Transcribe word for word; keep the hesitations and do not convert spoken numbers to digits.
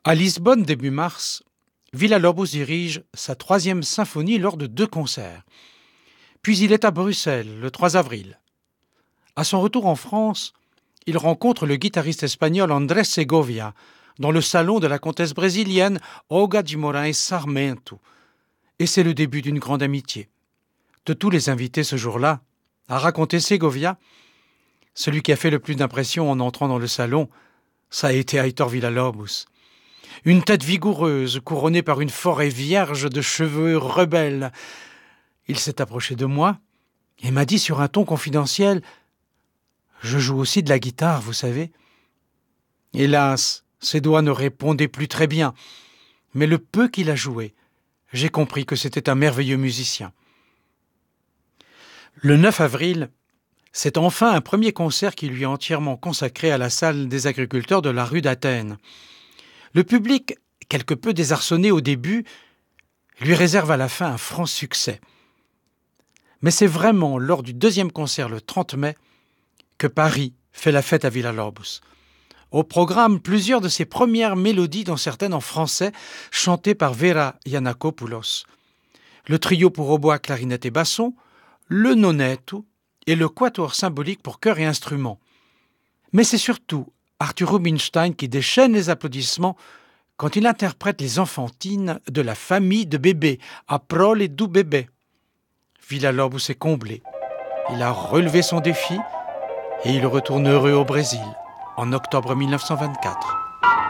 À Lisbonne, début mars, Villa-Lobos dirige sa troisième symphonie lors de deux concerts. Puis il est à Bruxelles le trois avril. À son retour en France, il rencontre le guitariste espagnol Andrés Segovia dans le salon de la comtesse brésilienne Olga Guimarães Sarmento. Et c'est le début d'une grande amitié. De tous les invités ce jour-là, a raconté Segovia, celui qui a fait le plus d'impression en entrant dans le salon, ça a été Aitor Villa-Lobos. Une tête vigoureuse, couronnée par une forêt vierge de cheveux rebelles. Il s'est approché de moi et m'a dit sur un ton confidentiel « Je joue aussi de la guitare, vous savez ?» Hélas, ses doigts ne répondaient plus très bien, mais le peu qu'il a joué, j'ai compris que c'était un merveilleux musicien. Le neuf avril, c'est enfin un premier concert qui lui est entièrement consacré à la salle des agriculteurs de la rue d'Athènes. Le public, quelque peu désarçonné au début, lui réserve à la fin un franc succès. Mais c'est vraiment lors du deuxième concert le trente mai que Paris fait la fête à Villa-Lobos. Au programme, plusieurs de ses premières mélodies, dont certaines en français, chantées par Vera Giannakopoulos. Le trio pour hautbois, clarinette et basson, le nonetto et le quatuor symbolique pour chœur et instruments. Mais c'est surtout Arthur Rubinstein qui déchaîne les applaudissements quand il interprète les enfantines de la famille de bébés, A prole do bebê. Villa-Lobos est comblé. Il a relevé son défi et il retourne heureux au Brésil en octobre mille neuf cent vingt-quatre.